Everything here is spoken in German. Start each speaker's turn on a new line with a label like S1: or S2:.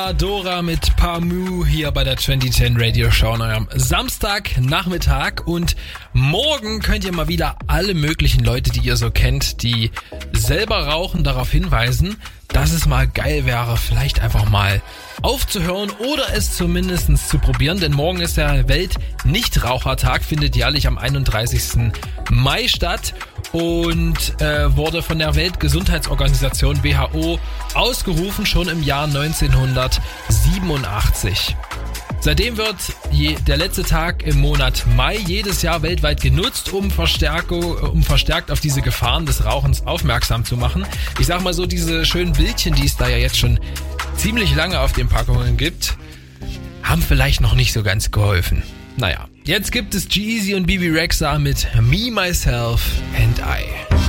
S1: Dora mit Pamu hier bei der 2010 Radio Show an eurem Samstagnachmittag, und morgen könnt ihr mal wieder alle möglichen Leute, die ihr so kennt, die selber rauchen, darauf hinweisen, dass es mal geil wäre, vielleicht einfach mal aufzuhören oder es zumindest zu probieren, denn morgen ist der Welt-Nichtrauchertag, findet jährlich am 31. Mai statt und wurde von der Weltgesundheitsorganisation WHO ausgerufen, schon im Jahr 1987. Seitdem wird der letzte Tag im Monat Mai jedes Jahr weltweit genutzt, um verstärkt auf diese Gefahren des Rauchens aufmerksam zu machen. Ich sag mal so, diese schönen Bildchen, die es da ja jetzt schon ziemlich lange auf den Packungen gibt, haben vielleicht noch nicht so ganz geholfen. Naja, jetzt gibt es G-Eazy und Bebe Rexha mit Me, Myself and I.